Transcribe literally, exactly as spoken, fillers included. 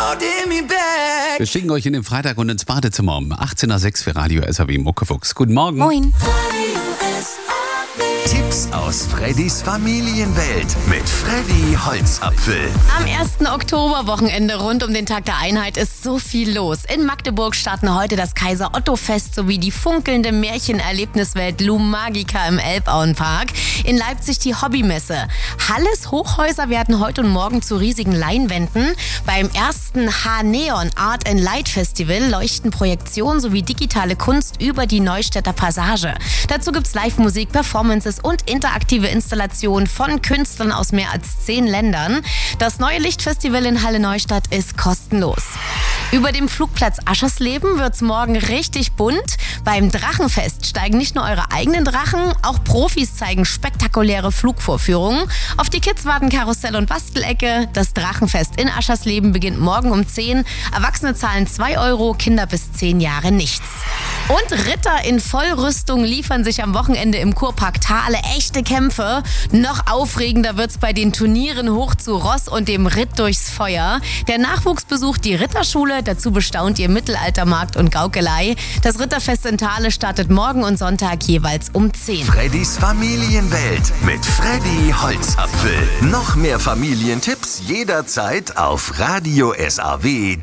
Wir schicken euch in den Freitag und ins Badezimmer um achtzehn Uhr sechs für Radio S A W Muckefuchs. Guten Morgen. Moin. Tipps aus Freddys Familienwelt mit Freddy Holzapfel. Am ersten Oktoberwochenende rund um den Tag der Einheit ist so viel los. In Magdeburg starten heute das Kaiser-Otto-Fest sowie die funkelnde Märchenerlebniswelt Lumagica im Elbauenpark. In Leipzig die Hobbymesse. Halles Hochhäuser werden heute und morgen zu riesigen Leinwänden. Beim ersten H-Neon Art and Light Festival leuchten Projektionen sowie digitale Kunst über die Neustädter Passage. Dazu gibt's Live-Musik, Performances und interaktive Installationen von Künstlern aus mehr als zehn Ländern. Das neue Lichtfestival in Halle Neustadt ist kostenlos. Über dem Flugplatz Aschersleben wird's morgen richtig bunt. Beim Drachenfest steigen nicht nur eure eigenen Drachen, auch Profis zeigen spektakuläre Flugvorführungen. Auf die Kids warten Karussell und Bastelecke. Das Drachenfest in Aschersleben beginnt morgen um zehn. Erwachsene zahlen zwei Euro, Kinder bis zehn Jahre nichts. Und Ritter in Vollrüstung liefern sich am Wochenende im Kurpark Thale echte Kämpfe. Noch aufregender wird's bei den Turnieren hoch zu Ross und dem Ritt durchs Feuer. Der Nachwuchs besucht die Ritterschule, dazu bestaunt ihr Mittelaltermarkt und Gaukelei. Das Ritterfest in Thale startet morgen und Sonntag jeweils um zehn. Freddys Familienwelt mit Freddy Holzapfel. Noch mehr Familientipps jederzeit auf radio S A W punkt